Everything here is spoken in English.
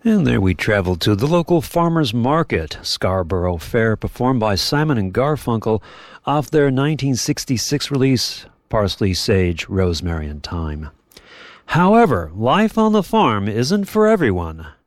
And there we traveled to the local farmers market, Scarborough Fair, performed by Simon and Garfunkel off their 1966 release, Parsley, Sage, Rosemary and Thyme. However, life on the farm isn't for everyone.